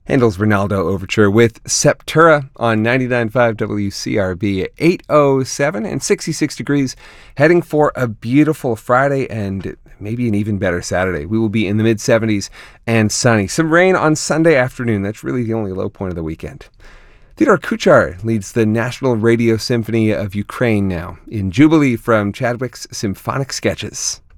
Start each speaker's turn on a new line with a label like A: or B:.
A: Handel's Ronaldo Overture with Septura on 99.5 WCRB at 8:07 and 66 degrees, heading for a beautiful Friday and maybe an even better Saturday. We will be in the mid-70s and sunny. Some rain on Sunday afternoon. That's really the only low point of the weekend. Theodore Kuchar leads the National Radio Symphony of Ukraine now in Jubilee from Chadwick's Symphonic Sketches.